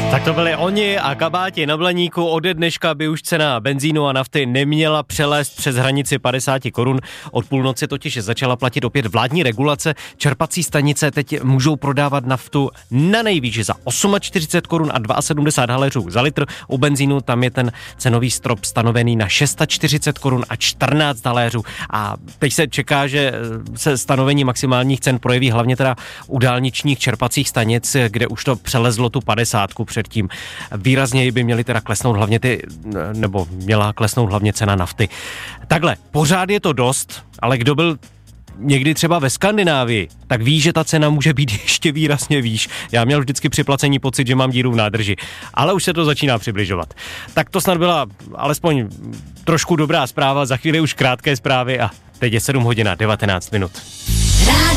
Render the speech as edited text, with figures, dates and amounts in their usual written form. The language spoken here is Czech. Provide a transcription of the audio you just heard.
Tak to byli oni a kabáti na Blaníku. Ode dneška by už cena benzínu a nafty neměla přelézt přes hranici 50 korun. Od půlnoci totiž začala platit opět vládní regulace. Čerpací stanice teď můžou prodávat naftu na nejvýš za 48 korun a 72 haléřů za litr. U benzínu tam je ten cenový strop stanovený na 640 korun a 14 haléřů. A teď se čeká, že se stanovení maximálních cen projeví hlavně teda u dálničních čerpacích stanic, kde už to přelezlo tu 50 předtím. Výrazněji by měly teda klesnout hlavně měla klesnout hlavně cena nafty. Takhle, pořád je to dost, ale kdo byl někdy třeba ve Skandinávii, tak ví, že ta cena může být ještě výrazně výš. Já měl vždycky při placení pocit, že mám díru v nádrži, ale už se to začíná přibližovat. Tak to snad byla alespoň trošku dobrá zpráva, za chvíli už krátké zprávy a teď je 7 hodin a 19 minut.